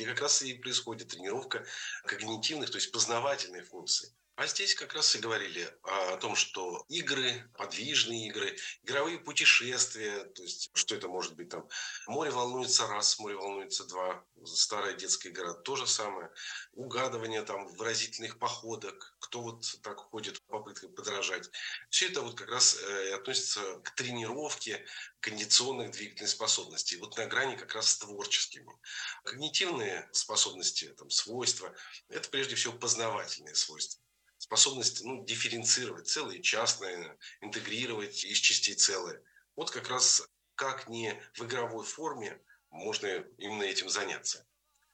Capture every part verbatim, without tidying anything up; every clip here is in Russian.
где как раз и происходит тренировка когнитивных, то есть познавательных функций. А здесь как раз и говорили о том, что игры, подвижные игры, игровые путешествия, то есть что это может быть там, море волнуется раз, море волнуется два, старая детская игра, то же самое, угадывание там выразительных походок, кто вот так ходит, попытка подражать. Все это вот как раз э, относится к тренировке кондиционных двигательных способностей, вот на грани как раз с творческими. Когнитивные способности, там, свойства, это прежде всего познавательные свойства. Способность ну, дифференцировать целое и частное, интегрировать из частей целое. Вот как раз как не в игровой форме можно именно этим заняться.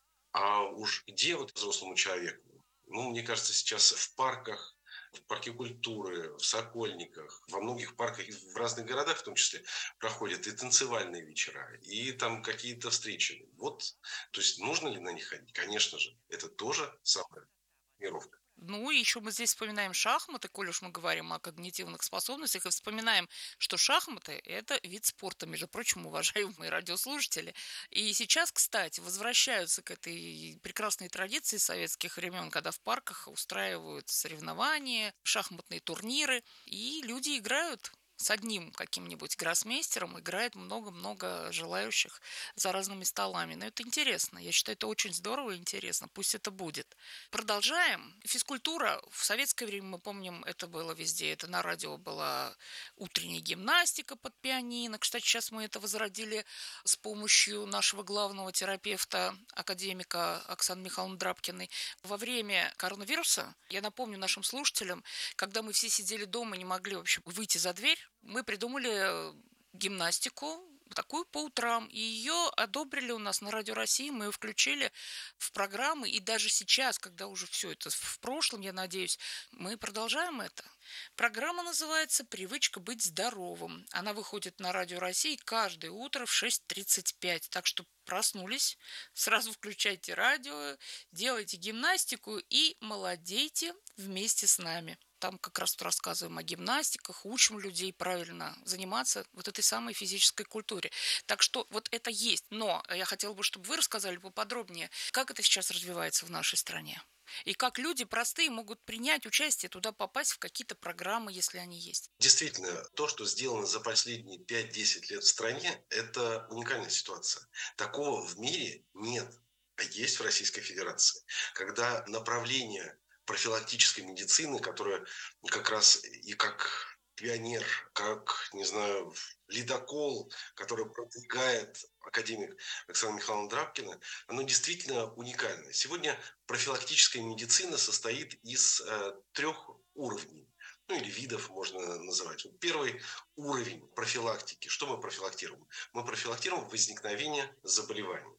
А уж где вот взрослому человеку? Ну, мне кажется, сейчас в парках, в парке культуры, в Сокольниках, во многих парках и в разных городах в том числе проходят и танцевальные вечера, и там какие-то встречи. Вот, то есть нужно ли на них ходить? Конечно же, это тоже самая тренировка. Ну, и еще мы здесь вспоминаем шахматы, коль уж мы говорим о когнитивных способностях, и вспоминаем, что шахматы– это вид спорта, между прочим, уважаемые радиослушатели. И сейчас, кстати, возвращаются к этой прекрасной традиции советских времен, когда в парках устраивают соревнования, шахматные турниры, и люди играют с одним каким-нибудь гроссмейстером, играет много-много желающих за разными столами. Но это интересно. Я считаю, это очень здорово и интересно. Пусть это будет. Продолжаем. Физкультура. В советское время, мы помним, это было везде. Это на радио была утренняя гимнастика под пианино. Кстати, сейчас мы это возродили с помощью нашего главного терапевта, академика Оксаны Михайловны Драбкиной. Во время коронавируса, я напомню нашим слушателям, когда мы все сидели дома, не могли вообще выйти за дверь, мы придумали гимнастику, такую по утрам. И ее одобрили у нас на Радио России, мы ее включили в программы. И даже сейчас, когда уже все это в прошлом, я надеюсь, мы продолжаем это. Программа называется «Привычка быть здоровым». Она выходит на Радио России каждое утро в шесть тридцать пять. Так что проснулись, сразу включайте радио, делайте гимнастику и молодейте вместе с нами. Там как раз вот рассказываем о гимнастиках, учим людей правильно заниматься вот этой самой физической культуре. Так что вот это есть. Но я хотела бы, чтобы вы рассказали поподробнее, как это сейчас развивается в нашей стране. И как люди простые могут принять участие, туда попасть в какие-то программы, если они есть. Действительно, то, что сделано за последние пять-десять лет в стране, это уникальная ситуация. Такого в мире нет, а есть в Российской Федерации. Когда направление профилактической медицины, которое как раз и как пионер, как, не знаю, ледокол, который продвигает академик Оксана Михайловна Драбкина, оно действительно уникальное. Сегодня профилактическая медицина состоит из э, трех уровней, ну или видов можно называть. Вот первый уровень профилактики. Что мы профилактируем? Мы профилактируем возникновение заболеваний.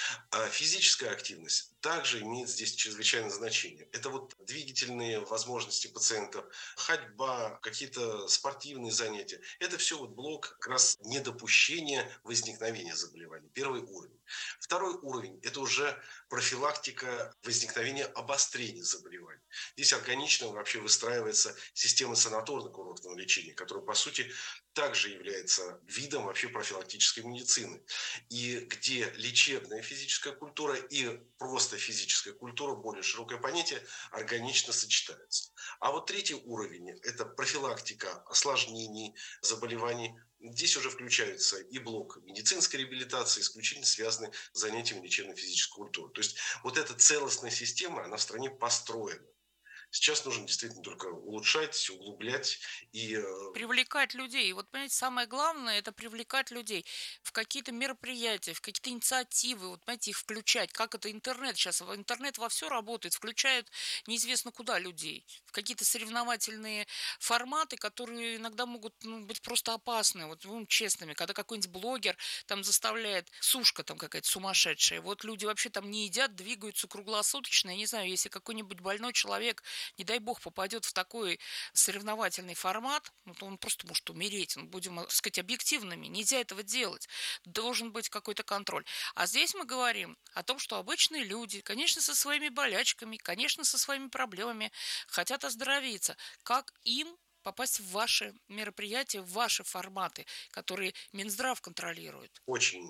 А физическая активность также имеет здесь чрезвычайное значение. Это вот двигательные возможности пациентов, ходьба, какие-то спортивные занятия. Это все вот блок как раз недопущения возникновения заболеваний. Первый уровень. Второй уровень– это уже профилактика возникновения обострения заболеваний. Здесь органично вообще выстраивается система санаторно-курортного лечения, которая, по сути, также является видом вообще профилактической медицины. И где лечебная физическая культура и просто физическая культура, более широкое понятие, органично сочетаются. А вот третий уровень– это профилактика осложнений, заболеваний. Здесь уже включается и блок медицинской реабилитации, исключительно связанный с занятиями лечебно-физической культуры. То есть вот эта целостная система, она в стране построена. Сейчас нужно действительно только улучшать, углублять и э, Привлекать людей. И вот, понимаете, самое главное– это привлекать людей в какие-то мероприятия, в какие-то инициативы, вот, понимаете, их включать. Как это интернет сейчас? Интернет во все работает, включает неизвестно куда людей, в какие-то соревновательные форматы, которые иногда могут ну, быть просто опасны, вот будем честными. Когда какой-нибудь блогер там заставляет, сушка там какая-то сумасшедшая, вот люди вообще там не едят, двигаются круглосуточно. Я не знаю, если какой-нибудь больной человек, не дай бог, попадет в такой соревновательный формат, ну, то он просто может умереть. Ну, будем, так сказать, объективными. Нельзя этого делать. Должен быть какой-то контроль. А здесь мы говорим о том, что обычные люди, конечно, со своими болячками, конечно, со своими проблемами, хотят оздоровиться. Как им попасть в ваши мероприятия, в ваши форматы, которые Минздрав контролирует? очень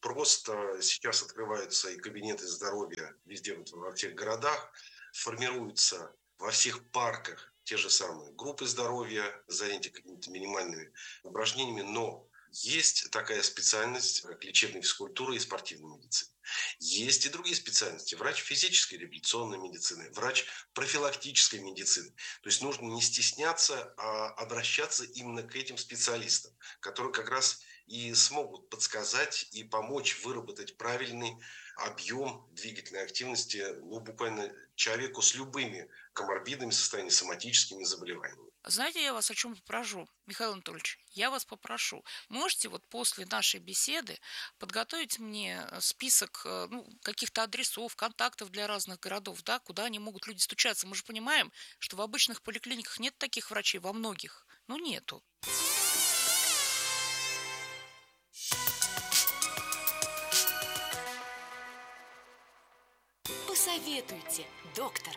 просто сейчас открываются и кабинеты здоровья везде, вот во всех городах, формируются во всех парках те же самые группы здоровья, занятия какими-то минимальными упражнениями, но есть такая специальность, как лечебная физкультура и спортивная медицина. Есть и другие специальности. Врач физической реабилитационной медицины, врач профилактической медицины. То есть нужно не стесняться, а обращаться именно к этим специалистам, которые как раз и смогут подсказать и помочь выработать правильный объем двигательной активности, ну, буквально человеку с любыми коморбидными состояниями, соматическими заболеваниями. Знаете, я вас о чем попрошу, Михаил Анатольевич? Я вас попрошу, можете вот после нашей беседы подготовить мне э, список э, ну, каких-то адресов, контактов для разных городов, да, куда они могут люди стучаться? Мы же понимаем, что в обычных поликлиниках нет таких врачей, во многих. Ну, нету. Посоветуйте, доктор.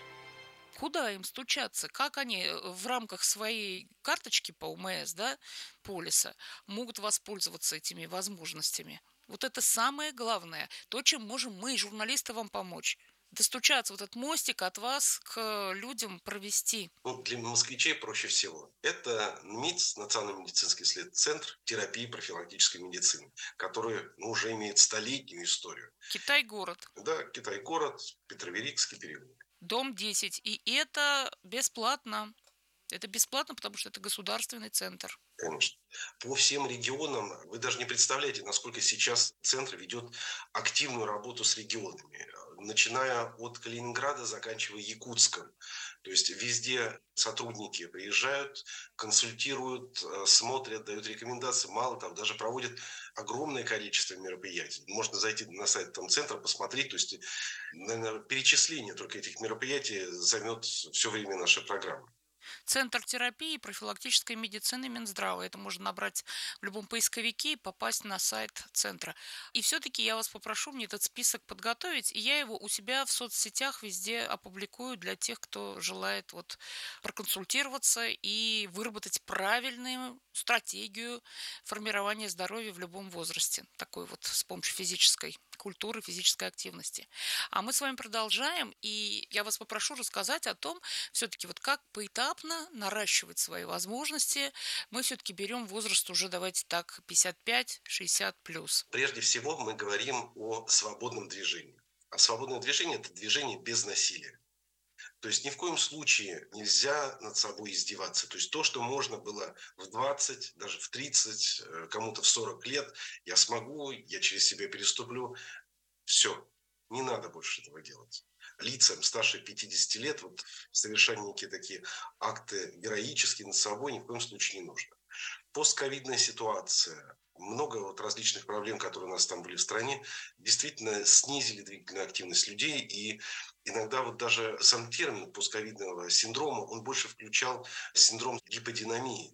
Куда им стучаться? Как они э, в рамках своей карточки по УМС, да, полиса, могут воспользоваться этими возможностями? Вот это самое главное, то, чем можем мы, журналисты, вам помочь. Достучаться, вот этот мостик от вас к людям провести. Ну, для москвичей проще всего. Это НМИЦ, Национальный медицинский исследовательский центр терапии и профилактической медицины, который ну, уже имеет столетнюю историю. Китай-город, Да, Китай-город, Петроверикский переулок. дом десять. И это бесплатно. Это бесплатно, потому что это государственный центр. Конечно. По всем регионам вы даже не представляете, насколько сейчас центр ведет активную работу с регионами, начиная от Калининграда, заканчивая Якутском. То есть везде сотрудники приезжают, консультируют, э, смотрят, дают рекомендации. Мало того, даже проводят огромное количество мероприятий. Можно зайти на сайт там, центра, посмотреть. То есть, наверное, перечисление только этих мероприятий займет все время нашей программы. Центр терапии и профилактической медицины Минздрава. Это можно набрать в любом поисковике и попасть на сайт центра. И все-таки я вас попрошу мне этот список подготовить, и я его у себя в соцсетях везде опубликую для тех, кто желает вот проконсультироваться и выработать правильную стратегию формирования здоровья в любом возрасте. Такой вот с помощью физической культуры, физической активности. А мы с вами продолжаем, и я вас попрошу рассказать о том, все-таки вот как поэтапно наращивать свои возможности. Мы все-таки берем возраст уже, давайте так, пятьдесят пять шестьдесят плюс. Прежде всего мы говорим о свободном движении. А свободное движение – это движение без насилия. То есть ни в коем случае нельзя над собой издеваться. То есть то, что можно было в двадцать, даже в тридцать, э, кому-то в сорок лет, я смогу, я через себя переступлю. Все, не надо больше этого делать. Лицам старше пятидесяти лет вот совершать некие такие акты героические над собой ни в коем случае не нужно. Постковидная ситуация, много вот различных проблем, которые у нас там были в стране, действительно снизили двигательную активность людей. И иногда вот даже сам термин постковидного синдрома, он больше включал синдром гиподинамии,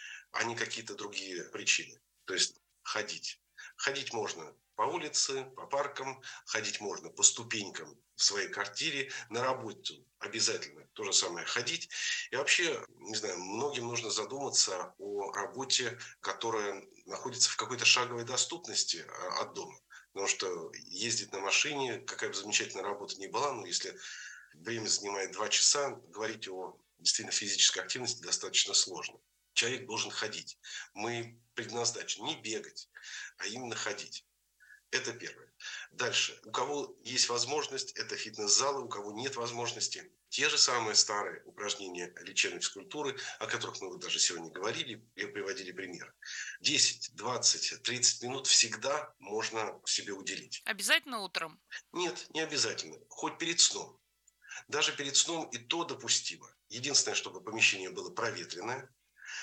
а не какие-то другие причины. То есть ходить. Ходить можно по улице, по паркам, ходить можно по ступенькам в своей квартире, на работу обязательно то же самое ходить. И вообще, не знаю, многим нужно задуматься о работе, которая находится в какой-то шаговой доступности а, от дома. Потому что ездить на машине, какая бы замечательная работа ни была, но если время занимает два часа, говорить о действительно физической активности достаточно сложно. Человек должен ходить. Мы предназначены не бегать, а именно ходить. Это первое. Дальше. У кого есть возможность, это фитнес-залы, у кого нет возможности, те же самые старые упражнения лечебной физкультуры, о которых мы вот даже сегодня говорили и приводили пример. десять, двадцать, тридцать минут всегда можно себе уделить. Обязательно утром. Нет, не обязательно. Хоть перед сном. Даже перед сном и то допустимо. Единственное, чтобы помещение было проветренное.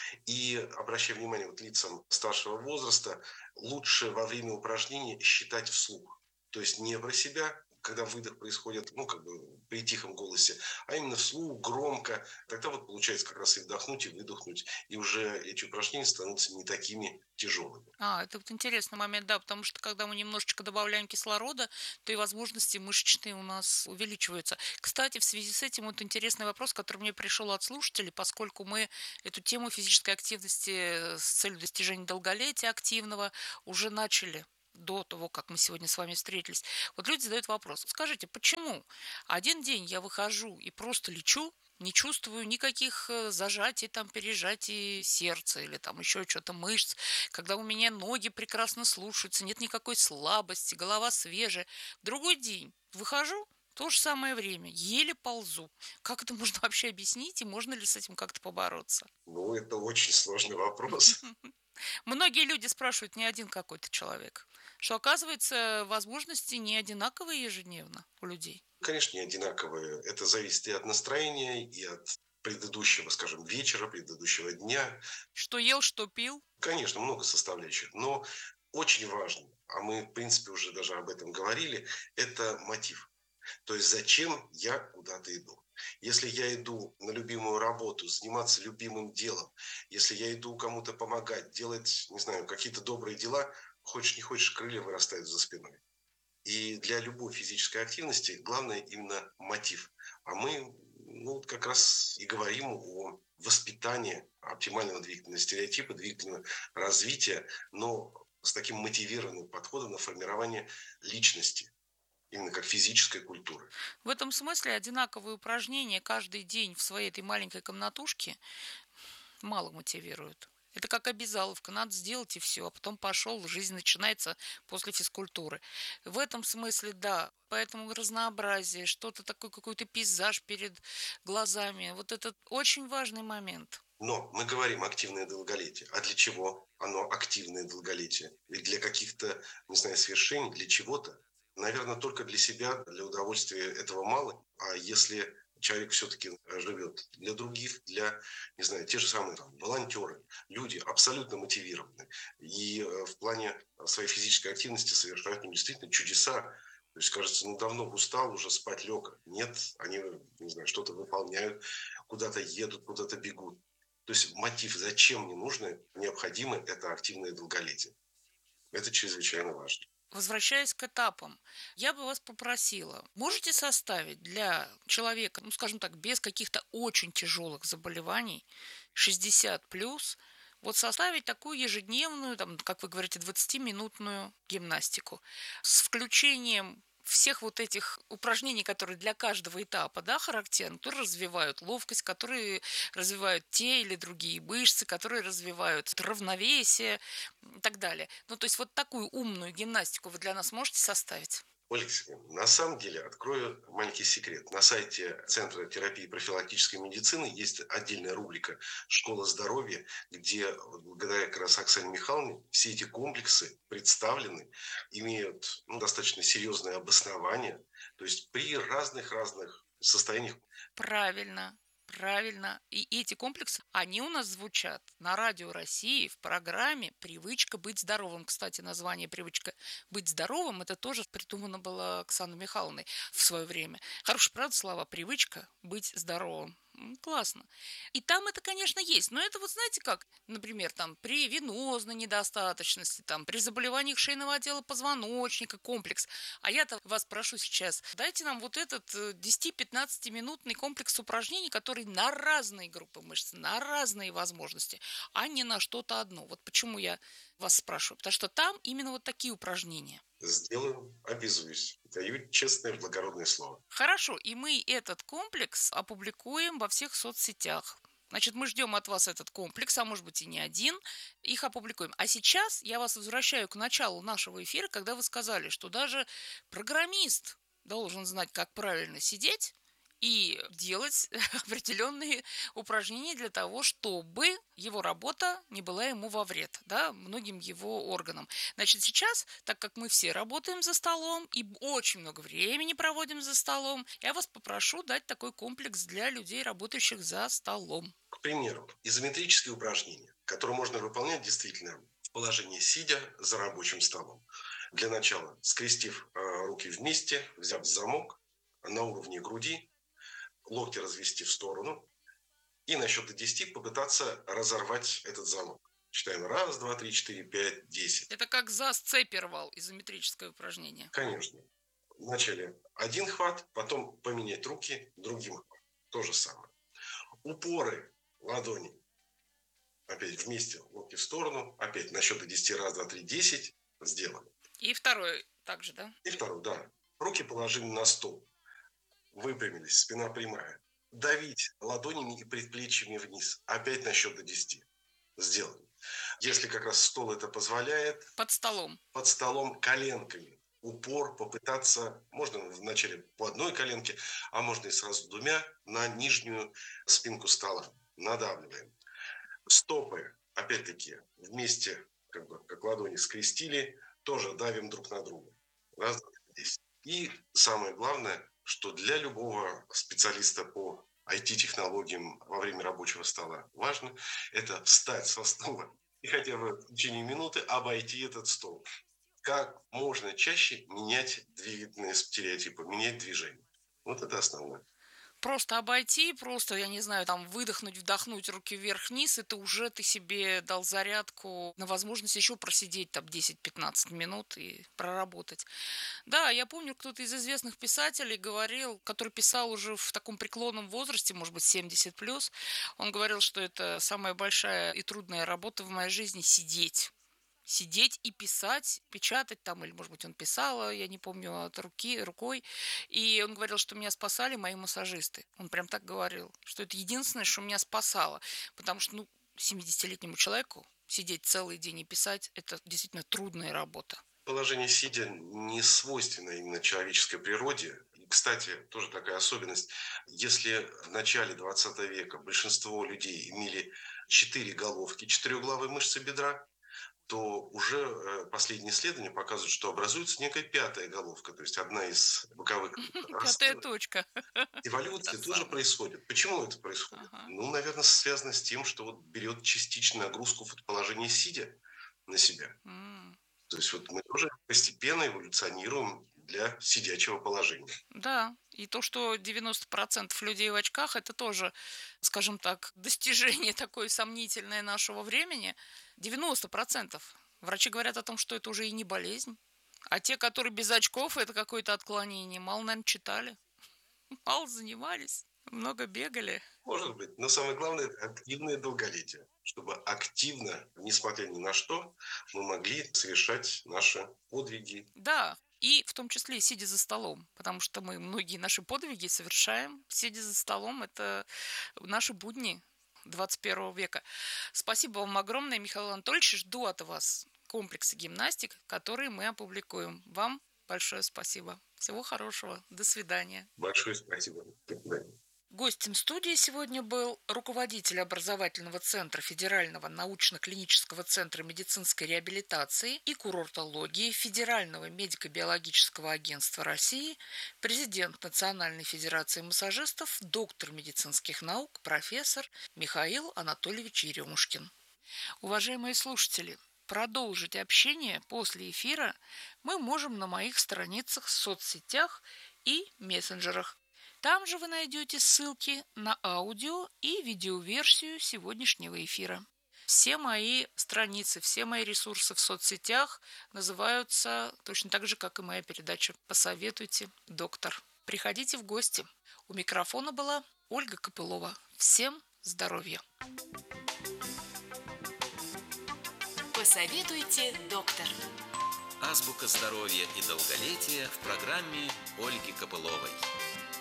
И обращая внимание вот лицам старшего возраста, лучше во время упражнений считать вслух. То есть не про себя, когда выдох происходит, ну, как бы при тихом голосе, а именно вслух, громко. Тогда вот получается как раз и вдохнуть, и выдохнуть. И уже эти упражнения становятся не такими тяжелыми. А, это вот интересный момент, да, потому что когда мы немножечко добавляем кислорода, то и возможности мышечные у нас увеличиваются. Кстати, в связи с этим вот интересный вопрос, который мне пришел от слушателей, поскольку мы эту тему физической активности с целью достижения долголетия активного уже начали до того, как мы сегодня с вами встретились. Вот люди задают вопрос: скажите, почему один день я выхожу и просто лечу, не чувствую никаких э, зажатий, там, пережатий сердца или там еще что-то мышц, когда у меня ноги прекрасно слушаются, нет никакой слабости, голова свежая. В другой день выхожу, то же самое время, еле ползу. Как это можно вообще объяснить и можно ли с этим как-то побороться? Ну, это очень сложный вопрос. Многие люди спрашивают, не один какой-то человек, что оказывается возможности не одинаковые ежедневно у людей. Конечно, не одинаковые. Это зависит и от настроения, и от предыдущего, скажем, вечера, предыдущего дня. Что ел, что пил. Конечно, много составляющих. Но очень важно, а мы, в принципе, уже даже об этом говорили, это мотив. То есть зачем я куда-то иду. Если я иду на любимую работу, заниматься любимым делом, если я иду кому-то помогать, делать, не знаю, какие-то добрые дела, хочешь не хочешь, крылья вырастают за спиной. И для любой физической активности главное именно мотив. А мы ну, вот как раз и говорим о воспитании оптимального двигательного стереотипа, двигательного развития, но с таким мотивированным подходом на формирование личности, именно как физической культуры. В этом смысле одинаковые упражнения каждый день в своей этой маленькой комнатушке мало мотивируют. Это как обязаловка, надо сделать и все, а потом пошел, жизнь начинается после физкультуры. В этом смысле, да, поэтому разнообразие, что-то такое, какой-то пейзаж перед глазами, вот это очень важный момент. Но мы говорим активное долголетие. А для чего оно активное долголетие? Ведь для каких-то, не знаю, свершений, для чего-то. Наверное, только для себя, для удовольствия этого мало. А если человек все-таки живет для других, для, не знаю, те же самые там, волонтеры, люди абсолютно мотивированы. И э, в плане своей физической активности совершают ну, действительно чудеса. То есть, кажется, ну давно устал, уже спать лег. Нет, они, не знаю, что-то выполняют, куда-то едут, куда-то бегут. То есть мотив, зачем мне нужно, необходимо, это активное долголетие. Это чрезвычайно важно. Возвращаясь к этапам, я бы вас попросила, можете составить для человека, ну, скажем так, без каких-то очень тяжелых заболеваний, шестьдесят плюс, вот составить такую ежедневную, там, как вы говорите, двадцатиминутную гимнастику с включением всех вот этих упражнений, которые для каждого этапа, да, характерны, которые развивают ловкость, которые развивают те или другие мышцы, которые развивают равновесие и так далее. Ну, то есть вот такую умную гимнастику вы для нас можете составить? Ольга Сергеевна, на самом деле, открою маленький секрет. На сайте Центра терапии и профилактической медицины есть отдельная рубрика «Школа здоровья», где вот благодаря как раз Оксане Михайловне все эти комплексы представлены, имеют ну, достаточно серьезное обоснование, то есть при разных-разных состояниях. Правильно, правильно. И эти комплексы, они у нас звучат на Радио России в программе «Привычка быть здоровым». Кстати, название «Привычка быть здоровым» это тоже придумано было Оксаной Михайловной в свое время. Хорошие, правда, слова «привычка быть здоровым». М, Классно. И там это, конечно, есть. Но это вот знаете как, например, там при венозной недостаточности, там при заболеваниях шейного отдела позвоночника, комплекс. А я-то вас прошу сейчас, дайте нам вот этот э, десяти-пятнадцатиминутный комплекс упражнений, который на разные группы мышц, на разные возможности, а не на что-то одно. Вот почему я вас спрашиваю. Потому что там именно вот такие упражнения. Сделаю, обязуюсь. Даю честное благородное слово. Хорошо, и мы этот комплекс опубликуем во всех соцсетях. Значит, мы ждем от вас этот комплекс, а может быть и не один, их опубликуем. А сейчас я вас возвращаю к началу нашего эфира, когда вы сказали, что даже программист должен знать, как правильно сидеть и делать определенные упражнения для того, чтобы его работа не была ему во вред, да, многим его органам. Значит, сейчас, так как мы все работаем за столом и очень много времени проводим за столом, я вас попрошу дать такой комплекс для людей, работающих за столом. К примеру, изометрические упражнения, которые можно выполнять действительно в положении сидя за рабочим столом. Для начала, скрестив э, руки вместе, взяв замок на уровне груди, локти развести в сторону и на счет до десяти попытаться разорвать этот замок. Считаем раз, два, три, четыре, пять, десять. Это как за сцепи рвал, изометрическое упражнение. Конечно. Вначале один хват, потом поменять руки другим хватом. То же самое. Упоры ладони. Опять вместе, локти в сторону. Опять на счет до десяти, раз, два, три, десять. Сделали. И второй также, да? И второй, да. Руки положили на стол. Выпрямились, спина прямая. Давить ладонями и предплечьями вниз. Опять на счет до десяти. Сделали. Если как раз стол это позволяет. Под столом. Под столом коленками. Упор попытаться, можно вначале по одной коленке, а можно и сразу двумя, на нижнюю спинку стола. Надавливаем. Стопы, опять-таки, вместе, как бы, как ладони скрестили, тоже давим друг на друга. Раз, два, десять. И самое главное, что для любого специалиста по ай ти-технологиям во время рабочего стола важно, это встать со стула и хотя бы в течение минуты обойти этот стол. Как можно чаще менять двигательные стереотипы, менять движение. Вот это основное. Просто обойти, просто, я не знаю, там выдохнуть, вдохнуть, руки вверх-вниз, это уже ты себе дал зарядку на возможность еще просидеть там десять-пятнадцать минут и проработать. Да, я помню, кто-то из известных писателей говорил, который писал уже в таком преклонном возрасте, может быть, семьдесят плюс, он говорил, что это самая большая и трудная работа в моей жизни — сидеть. Сидеть и писать, печатать там, или, может быть, он писал, я не помню, от руки, рукой. И он говорил, что меня спасали мои массажисты. Он прям так говорил, что это единственное, что меня спасало. Потому что, ну, семидесятилетнему человеку сидеть целый день и писать — это действительно трудная работа. Положение сидя не свойственно именно человеческой природе. И, кстати, тоже такая особенность. Если в начале двадцатого века большинство людей имели четыре головки, четырехглавые мышцы бедра, то уже последние исследования показывают, что образуется некая пятая головка, то есть одна из боковых. Пятая точка. Эволюция тоже происходит. Почему это происходит? Ага. Ну, наверное, связано с тем, что вот берет частичную нагрузку в положении сидя на себя. Mm. То есть вот мы тоже постепенно эволюционируем для сидячего положения. Да, и то, что девяносто процентов людей в очках, это тоже, скажем так, достижение такое сомнительное нашего времени. девяносто процентов. Врачи говорят о том, что это уже и не болезнь. А те, которые без очков, это какое-то отклонение. Мало, наверное, читали, мало занимались, много бегали. Может быть, но самое главное – это активное долголетие. Чтобы активно, несмотря ни на что, мы могли совершать наши подвиги. Да, и в том числе сидя за столом, потому что мы многие наши подвиги совершаем, сидя за столом. Это наши будни двадцать первого века. Спасибо вам огромное, Михаил Анатольевич. Жду от вас комплексы гимнастик, которые мы опубликуем. Вам большое спасибо. Всего хорошего. До свидания. Большое спасибо. До свидания. Гостем студии сегодня был руководитель образовательного центра Федерального научно-клинического центра медицинской реабилитации и курортологии Федерального медико-биологического агентства России, президент Национальной федерации массажистов, доктор медицинских наук, профессор Михаил Анатольевич Еремушкин. Уважаемые слушатели, продолжить общение после эфира мы можем на моих страницах в соцсетях и мессенджерах. Там же вы найдете ссылки на аудио и видеоверсию сегодняшнего эфира. Все мои страницы, все мои ресурсы в соцсетях называются точно так же, как и моя передача «Посоветуйте, доктор». Приходите в гости. У микрофона была Ольга Копылова. Всем здоровья! Посоветуйте, доктор. Азбука здоровья и долголетия в программе Ольги Копыловой.